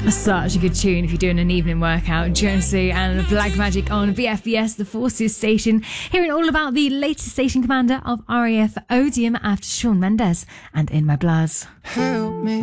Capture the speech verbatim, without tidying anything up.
Such a good tune if you're doing an evening workout. Jonesy and Black Magic on B F B S, the Forces station. Hearing all about the latest station commander of R A F Odium after Shawn Mendes and In My Blood. Help me.